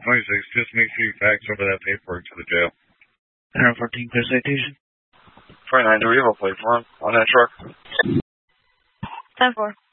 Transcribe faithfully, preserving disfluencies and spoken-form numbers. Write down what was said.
twenty-six, just make sure you fax over that paperwork to the jail. one fourteen, clear citation. twenty-nine, do we have a plate for him on that truck? ten four.